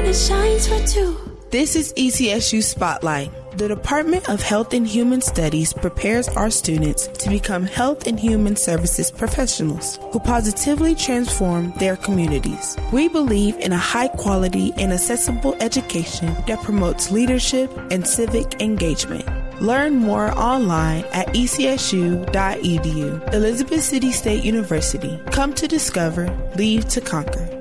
that shines for two. This is ECSU Spotlight. The Department of Health and Human Studies prepares our students to become health and human services professionals who positively transform their communities. We believe in a high-quality and accessible education that promotes leadership and civic engagement. Learn more online at ecsu.edu. Elizabeth City State University. Come to discover, leave to conquer.